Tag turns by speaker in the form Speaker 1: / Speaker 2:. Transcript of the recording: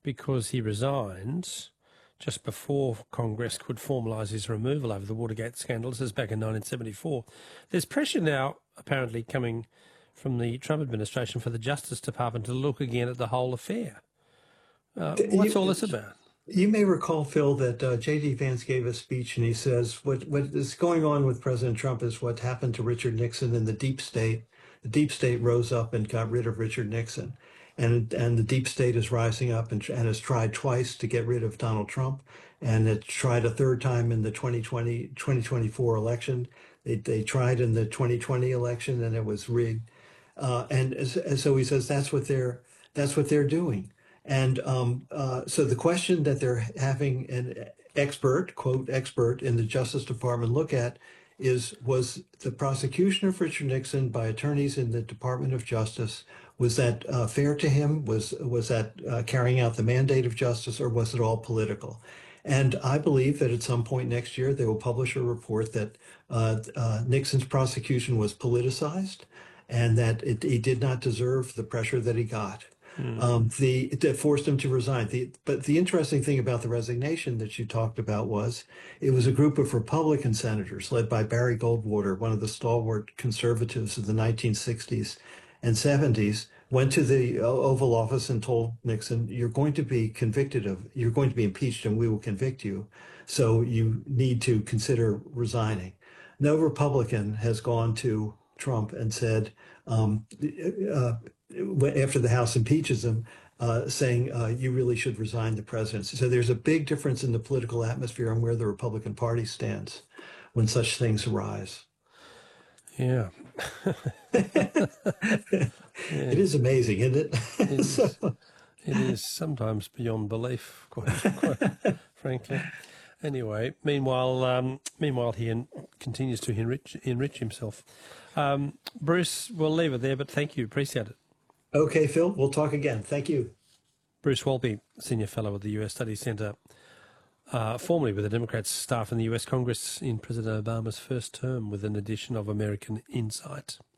Speaker 1: because he resigned just before Congress could formalise his removal over the Watergate scandal. This is back in 1974. There's pressure now, apparently, coming from the Trump administration for the Justice Department to look again at the whole affair. What's all this about?
Speaker 2: You may recall, Phil, that J.D. Vance gave a speech and he says what is going on with President Trump is what happened to Richard Nixon in the deep state. The deep state rose up and got rid of Richard Nixon. And the deep state is rising up and has tried twice to get rid of Donald Trump. And it tried a third time in the 2024 election. They tried in the 2020 election and it was rigged. And so he says that's what they're doing. And so the question that they're having an expert, quote, expert in the Justice Department look at was the prosecution of Richard Nixon by attorneys in the Department of Justice, was that fair to him? Was that carrying out the mandate of justice, or was it all political? And I believe that at some point next year, they will publish a report that Nixon's prosecution was politicized and that he did not deserve the pressure that he got. That forced him to resign. But the interesting thing about the resignation that you talked about was it was a group of Republican senators led by Barry Goldwater, one of the stalwart conservatives of the 1960s and 70s, went to the Oval Office and told Nixon, you're going to be impeached and we will convict you. So you need to consider resigning. No Republican has gone to Trump and said, after the House impeaches him, saying you really should resign the presidency. So there's a big difference in the political atmosphere and where the Republican Party stands when such things arise.
Speaker 1: Yeah.
Speaker 2: It is amazing, isn't it?
Speaker 1: It is sometimes beyond belief, quite frankly. Anyway, meanwhile he continues to enrich himself. Bruce, we'll leave it there, but thank you. Appreciate it.
Speaker 2: Okay, Phil, we'll talk again. Thank you.
Speaker 1: Bruce Walby, Senior Fellow at the US Studies Centre, formerly with the Democrats' staff in the US Congress in President Obama's first term, with an edition of American Insight.